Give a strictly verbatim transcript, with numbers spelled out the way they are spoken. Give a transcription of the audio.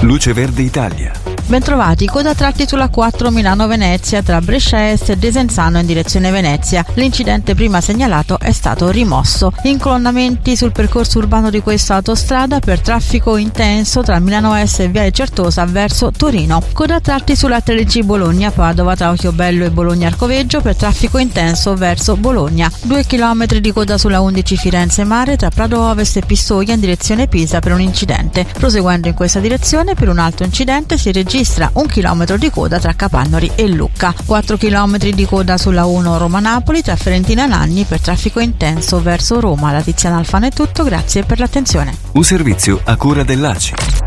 Luce Verde Italia. Bentrovati, coda a tratti sulla quattro Milano-Venezia tra Brescia Est e Desenzano in direzione Venezia. L'incidente prima segnalato è stato rimosso. Incolonnamenti sul percorso urbano di questa autostrada per traffico intenso tra Milano Est e Viale Certosa verso Torino. Coda a tratti sulla tre G Bologna-Padova tra Occhiobello e Bologna-Arcoveggio per traffico intenso verso Bologna. Due chilometri di coda sulla undici Firenze-Mare tra Prado Ovest e Pistoia in direzione Pisa per un incidente. Proseguendo in questa direzione, per un altro incidente si registra un chilometro di coda tra Capannori e Lucca. quattro chilometri di coda sulla uno Roma-Napoli tra Ferentina e Nanni per traffico intenso verso Roma. Da Tiziana Alfano è tutto, grazie per l'attenzione. Un servizio a cura dell'A C I.